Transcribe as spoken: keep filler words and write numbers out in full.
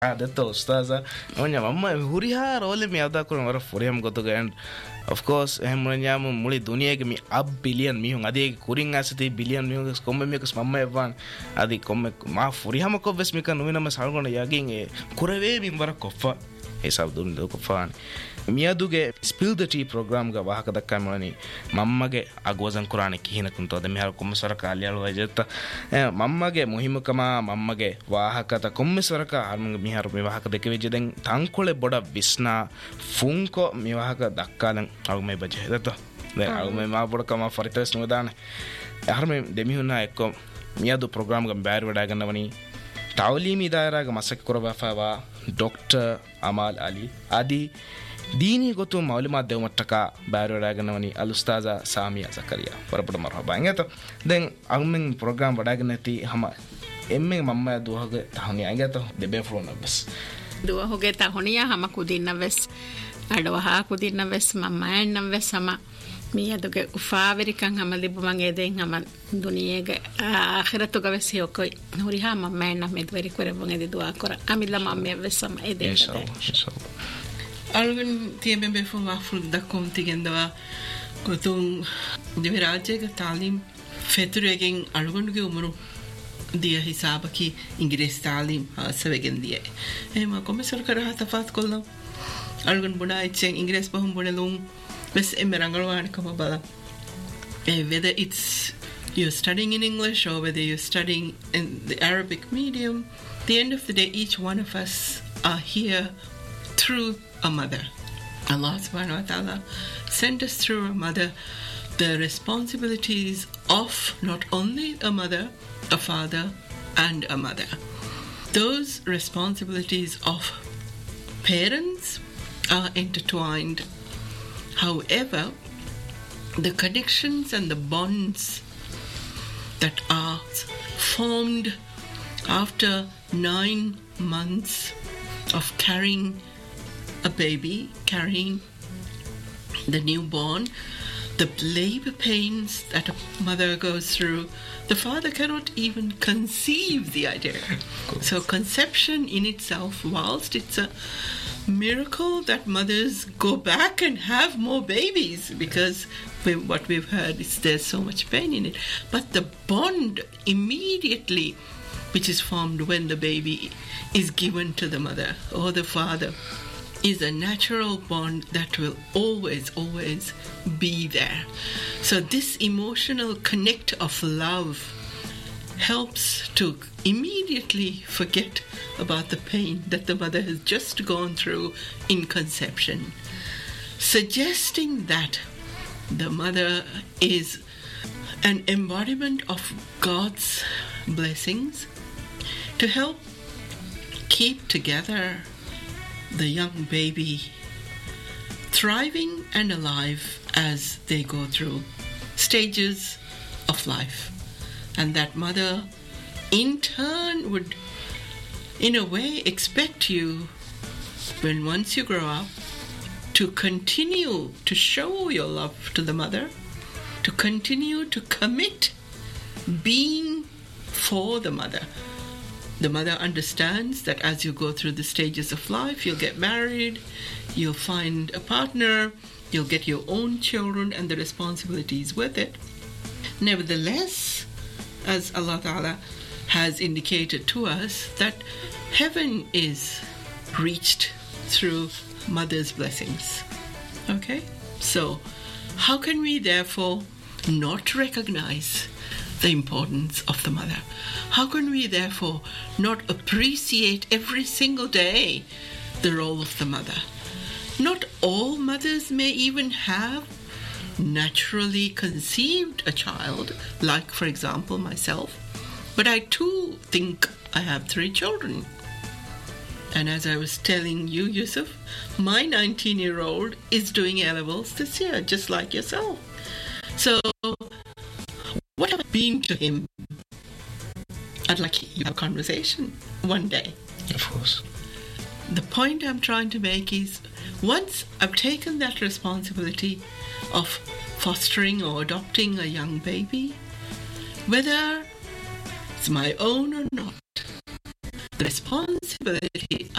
Adetta ustaza onya mamma huriha role mi ada kurun wara furiyam gotuga and of course ehm nyam muli duniyage mi ab billion mihun adi kurin asati billion mihun komme me kus mamma evan adi komme ma furihama ko ves mi kan nuinama salgona yagin e kurave mi wara koffa e sabdun do koffa miyaduge spill the tea program ga wahaka dakka mulani mammage agwazan qur'ane kihina kunto de mihar kommeswara kalyalu wajetta mammage muhimukama mammage wahaka ta kommeswara harmunge mihar me wahaka deke wejje den tankole boda visna funko me wahaka dakkalan agume baje detta de agume ma boda kama faritas nodane harme demihuna ekko miyadu program ga bayar wada gannawani tawlimi daira ga masak kuraba fawa Doctor Amal Ali adi dini gotu maulima dewmattaka bayro raganawani alustaza Samia Zakaria parapad marhaba engata den agmen program wadaganati hama emme mamma duhage tahoni engata debe flona bas duhage tahoniya hama kudinna ves adwaha kudinna ves mamma enna ves hama miyaduge ufaverikan hama libuman eden hama duniyege akhiratuga ves hokoi huriha mamma enna medveri korebon edi dua kora amilla mamma ves sama eden inshallah inshallah algun tiembe be fu waful da kom tigendawa gotung devirajye ga talim feturegen algun ge umru dia hisaba ki ingres talim hasavegen dia ema komesor kara tafat kollo algun buna ichen ingres bahum bunelum bes emerangalwan kama bala whether it's you're studying in English or whether you're studying in the Arabic medium, at the end of the day each one of us are here through a mother. Allah subhanahu wa ta'ala sent us through a mother the responsibilities of not only a mother, a father, and a mother. Those responsibilities of parents are intertwined. However, the connections and the bonds that are formed after nine months of carrying a baby, carrying the newborn, the labor pains that a mother goes through, the father cannot even conceive the idea. So conception in itself, whilst it's a miracle that mothers go back and have more babies, because we, what we've heard is there's so much pain in it, but the bond immediately which is formed when the baby is given to the mother or the father is a natural bond that will always, always be there. So this emotional connect of love helps to immediately forget about the pain that the mother has just gone through in conception, suggesting that the mother is an embodiment of God's blessings to help keep together the young baby, thriving and alive as they go through stages of life. And that mother in turn would in a way expect you, when once you grow up, to continue to show your love to the mother, to continue to commit being for the mother. The mother understands that as you go through the stages of life, you'll get married, you'll find a partner, you'll get your own children and the responsibilities with it. Nevertheless, as Allah Ta'ala has indicated to us, that heaven is reached through mother's blessings. Okay? So, how can we therefore not recognize the importance of the mother? How can we therefore not appreciate every single day the role of the mother? Not all mothers may even have naturally conceived a child, like for example myself, but I too think I have three children. And as I was telling you, Yusuf, my nineteen-year-old is doing A levels this year, just like yourself. So, what have I been to him? I'd like you to have a conversation one day. Of course. The point I'm trying to make is, once I've taken that responsibility of fostering or adopting a young baby, whether it's my own or not, the responsibility